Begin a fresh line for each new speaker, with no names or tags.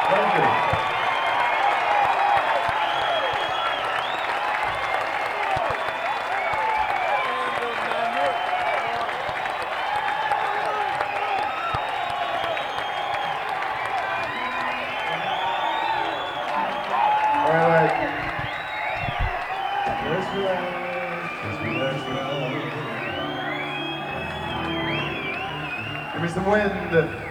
Thank you. All right. Just relax. Just relax now. Give me some wind.